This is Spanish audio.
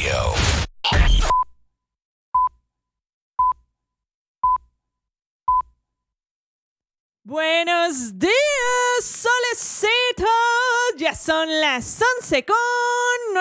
Radio. Buenos días, solecitos. Ya son las 11 con